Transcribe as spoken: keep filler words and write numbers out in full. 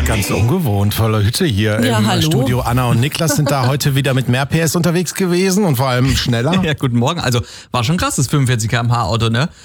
Ganz ungewohnt, voller Hütte hier Ja, im hallo. Studio. Anna und Niklas sind da heute wieder mit mehr P S unterwegs gewesen und vor allem schneller. Ja, guten Morgen. Also war schon krass, das fünfundvierzig Kilometer pro Stunde Auto, ne?